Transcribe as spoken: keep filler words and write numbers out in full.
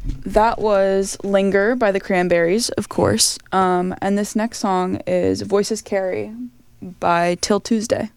That was Linger by the Cranberries, of course. Um, and this next song is Voices Carry by Till Tuesday.